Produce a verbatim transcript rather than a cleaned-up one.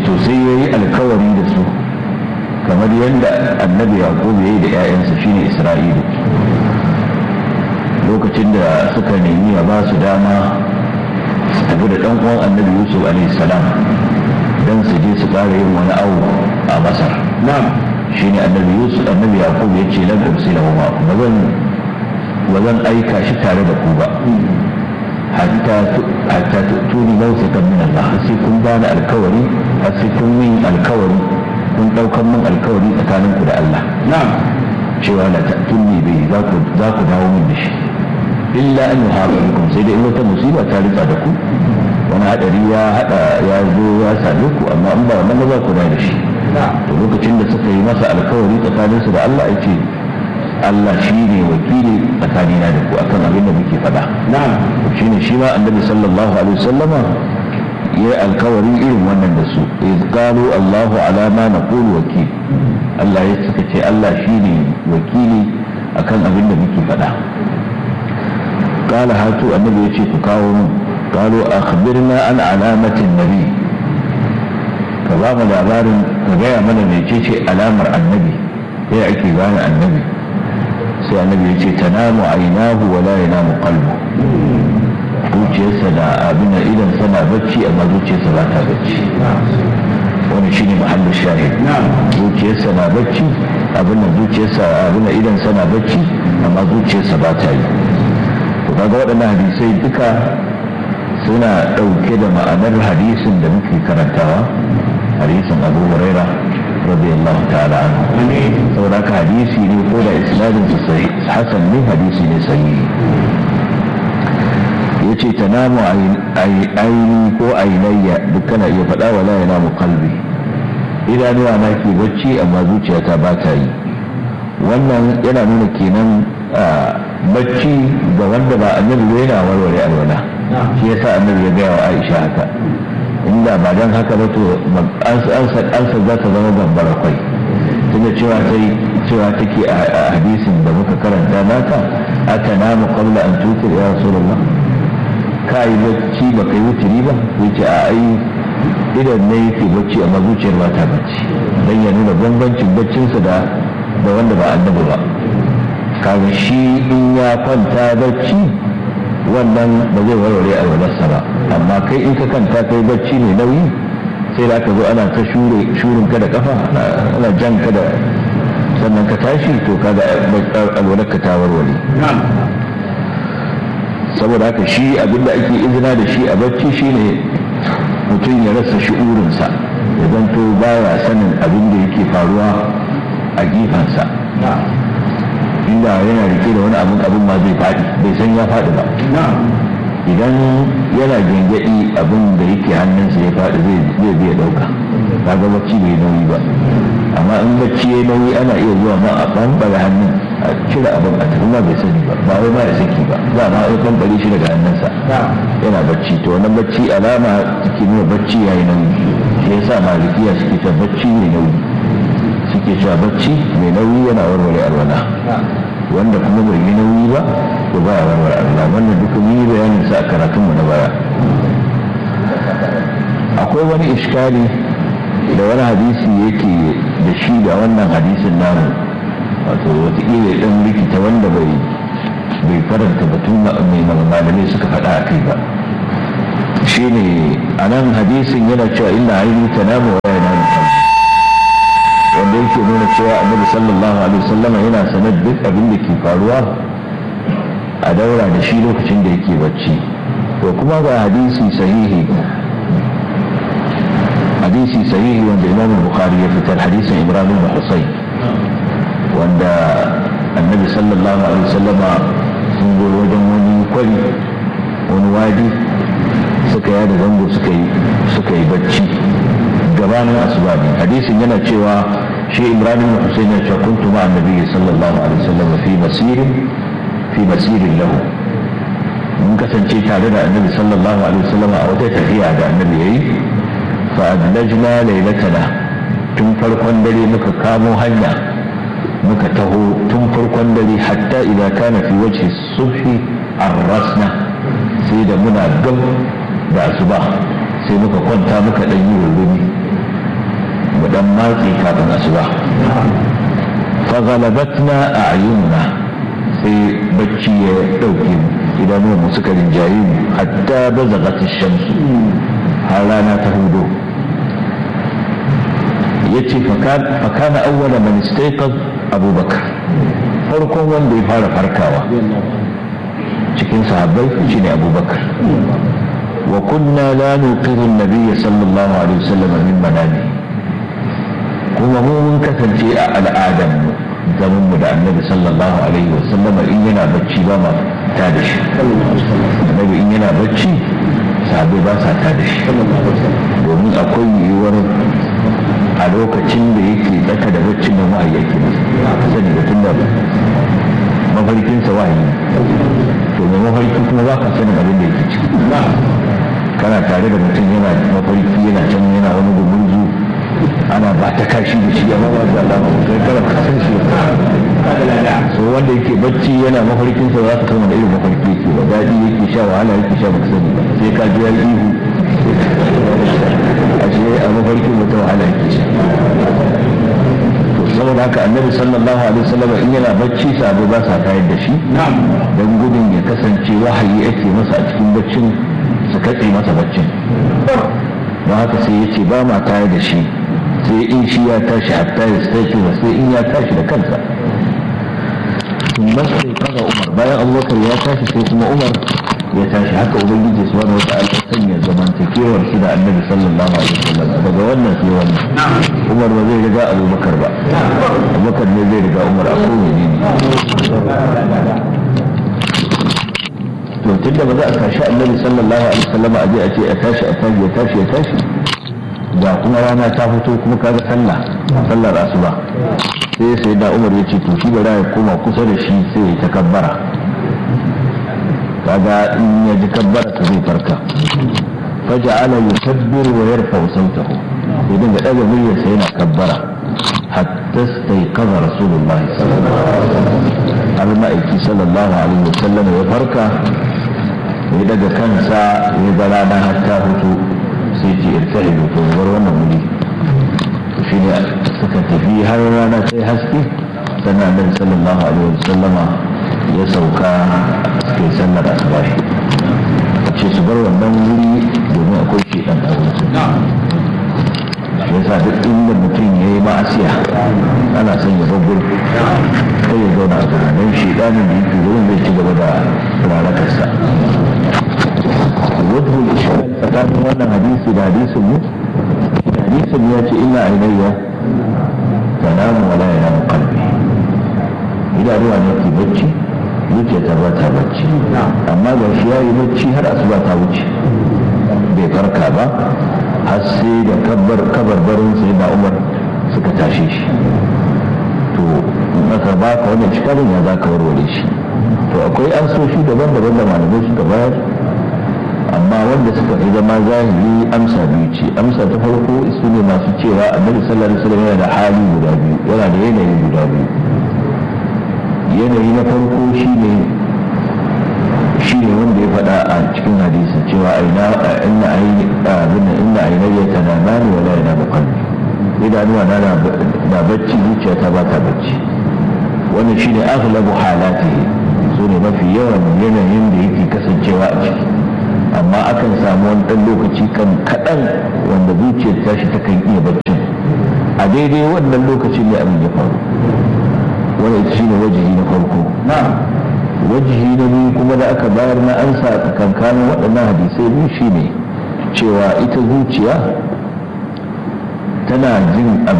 to sai ya yi alkawari da su kamar yadda annabi yaqub ya yi da 'ya'yansa shine isra'ilu lokacin da suka nemi ya ba su dama su tafi da ɗan uwan annabi yusuf alaihi salam don su je su ƙara yin wani awo a masar shine annabi yusuf annabi yaqub ya ce lan ursilahu ma ba zan ba zan aika shi tare da ku ba hatta tuni mawsiqan min Allah sai kun bani alkawari har sai kun min alkawari kun daukan min alkawari tsakanin ku da Allah na'am cewa la ta'tuni bi za ku za ku dawo min da shi illa an yuhaba bikum sai dai in wata musiba ta ritsa da ku wani hadari ya hada ya zo ya same ku amma in ba wannan ba za ku dawo da shi to lokacin da suka yi masa alkawari tsakaninsu da Allah ya ce Allah shi ne wakili tsakanina da ku akan abin da muke faɗa. Shi ne shi ma annabi sallallahu alaihi wasallama ya yi alkawari irin wannan da su. Iz qalu Allahu ala ma naqulu wakil. Allah ya suka ce Allah shi ne wakili akan abin da muke faɗa. Qala hatu annabi ya ce ku kawo mu. Qalu akhbirna an alamatin nabi. Ka ba mu labarin ka gaya mana mecece alamar annabi. Sai ake gane annabi. sai annabi ya ce tanamu ainahu wa la yanamu qalbu zuciyarsa da abin idan sana bacci amma zuciyarsa ba ta bacci wani shine mahallin shahid zuciyarsa na bacci abin da zuciyarsa abin idan sana bacci amma zuciyarsa ba ta yi to kaga waɗannan hadisai duka suna ɗauke da ma'anar hadisin da muke karantawa hadisin Abu Huraira radiyallahu ta'ala anhu saboda haka hadisi ne ko da isnadin sa sahih hasan ne hadisi ne sahihi yace tanamu aini ko ainayya duk kana iya faɗa wala yanamu qalbi idanuwa na ke bacci amma zuciyata ba ta yi wannan yana nuna kenan bacci ga wanda ba annabi ba yana warware alwala shi yasa annabi ya gaya wa Aisha haka inda ba don haka ba to ansa za ta zama gambara kwai tunda cewa sai cewa take a hadisin da muka karanta naka ata namu qabla an tutir ya rasulullah ka yi bacci ba kai wutiri ba yace a ai idan ne yake bacci amma zuciyar ba ta bacci dan ya nuna bambancin baccinsa da da wanda ba annabi ba kaga shi in ya kwanta bacci wannan ba zai warware a wadarsa ba amma kai in ka kanta kai bacci mai nauyi sai da aka zo ana ta shurin ka da kafa ana jan ka da sannan ka tashi to kaga alwadar ka ta warware saboda haka shi abinda ake izina da shi a bacci shine mutum ya rasa shi'urinsa ya zanto baya sanin abin da yake faruwa a gefensa inda yana rike da wani abin abin ma zai faɗi bai san ya faɗi ba idan yana gengedi abin da yake hannunsa ya faɗi zai zai ɗauka kaga bacci bai nauyi ba amma in bacci ya nauyi ana iya zuwa ma a ɓanɓare hannun a cire abin a tafi ma bai sani ba ba wai ma ya saki ba za ma ya ɓanɓare shi daga hannunsa yana bacci to wannan bacci alama take nuna bacci ya yi nauyi shi yasa malikiya suke ta bacci mai nauyi suke cewa bacci mai nauyi yana warware alwala wanda kuma bai yi nauyi ba to ba ya warware alwala wannan duka mun yi bayanin sa a karatun mu na baya akwai wani iskali da wani hadisi yake da shi da wannan hadisin namu wato wataƙila ya ɗan rikita wanda bai bai faranta batun mai malamai suka faɗa a kai ba shine a nan hadisin yana cewa inna aini tanamu wa yanamu wanda yake nuna cewa annabi sallallahu alaihi wasallam yana sanar duk abin da ke faruwa a daura da shi lokacin da yake bacci to kuma ga hadisi sahihi hadisi sahihi wanda Imam Bukhari ya fitar hadisin Imran bin Husayn wanda annabi sallallahu alaihi wasallam sun zo wajen wani kwari wani wadi suka yada zango suka yi suka yi bacci gabanin asuba ne hadisin yana cewa shi Imran bin Husayn ya ce kuntu ma annabi sallallahu alaihi wasallam fi masirin fi masirin lahu mun kasance tare da annabi sallallahu alaihi wasallam a wata tafiya da annabi yayi fa adlajna laylatana tun farkon dare muka kamo hanya muka taho tun farkon dare hatta idan kana fi wajhi subhi arrasna sai da muna gab da asuba sai muka kwanta muka dan yi rurumi mu dan matsi kafin asuba fa ghalabatna a'yununa sai bacci ya dauke mu idanuwan mu suka rinjaye mu hatta bazagat ash-shams har rana ta hudo yace fa kana awwala man istayqaz abubakar farkon wanda ya fara farkawa cikin sahabbai shine abubakar wa kunna la nuqiru an-nabiy sallallahu alaihi wasallam min manami kuma mu mun kasance a al'adan mu zaman mu da annabi sallallahu alaihi wasallam in yana bacci ba ma ta da shi annabi in yana bacci sahabbai ba sa ta da shi domin akwai yiwuwar a lokacin da yake tsaka da baccin da wahayi yake masa sani da tun da mafarkinsa wahayi to mai mafarki kuma ba ka sanin abin da yake ciki kana tare da mutum yana mafarki yana can yana wani gumurzu ana ba ta kashi da shi amma ba da alama kai kana ka san shi so wanda yake bacci yana mafarkinsa za ka kama da irin mafarki yake ba daɗi yake sha wahala yake sha baka sani ba sai ka ji ya ihu ashe a mafarkin wata wahala yake sha to saboda haka annabi sallallahu alaihi wasallam in yana bacci sabo ba sa tayar da shi dan gudun ya kasance wahayi ake masa a cikin baccin su katse masa baccin don haka sai ya ce ba ma tayar da shi sai in shi ya tashi hatta ya sai sai in ya tashi da kansa sun sai kaga umar bayan abubakar ya tashi sai kuma umar ya tashi haka ubangiji subhanahu wata'ala ya sanya zamantakewar shi da annabi sallallahu alaihi wasallam daga wannan sai wannan umar ba zai riga abubakar ba abubakar ne zai riga umar a kowane ne to tunda ba za a tashi annabi sallallahu alaihi wasallam a je a ce a tashi a tashi ya tashi ya tashi da kuma rana ta fito kuma kaga sallah sallar asuba sai sai da umar ya ce to shi bara ya koma kusa da shi sai ya takabbara kaga in ya ji kabbara ta zai farka faja'ala yukabbiru wa yarfa'u sautahu sai dinga daga muryar sa yana kabbara hatta stayqaza rasulullahi sallallahu alaihi wasallam al-ma'iki sallallahu alaihi wasallam ya farka ya daga kansa ya ga rana har ta fito sai ce irtahilu to bar wannan wuri shi ne suka tafi har rana sai haske sannan annabi sallallahu alaihi wasallama ya sauka kai sallar asubahi ce su bar wannan wuri domin akwai shedan a wurin shi yasa duk inda mutum ya yi ma'asiya ana son ya babur kai ya zauna a gurin don shedanin da yake wurin zai ci gaba da rarakarsa وجه الإشكال فكان وانا حديث ده حديث مو حديث ياتي إلا عيني تنام ولا ينام قلبي إذا روى نيتي بچي يتي تباتا بچي أما لو شيئا بچي هر أسباتا بچي بيفركا با حسي ده كبر كبر برون سيدنا عمر سكتاشيش to maka ba ka wani cikalin ya za ka warware shi to akwai an so shi daban-daban da malamai suka bayar amma wanda suka fi zama zahiri amsa biyu ce amsa ta farko su ne masu cewa annabi sallallahu alaihi wasallam yana da hali guda biyu yana da yanayi guda biyu yanayi na farko shine shine wanda ya faɗa a cikin hadisi cewa aina inna aini abinna inna ainayya tanamani wala yanamu qalbi idanuwa na na bacci zuciya ta ba ta bacci wannan shine aghlabu halatihi su ne mafi yawan yanayin da yake kasancewa a ciki amma akan samu wani ɗan lokaci kan kaɗan wanda zuciyar tashi ta kan iya baccin a daidai wannan lokacin ne abin ya faru wani ita shine wajihi na farko wajihi na biyu kuma da aka bayar na ansa tsakankanin waɗannan hadisai biyu shine cewa ita zuciya tana jin abin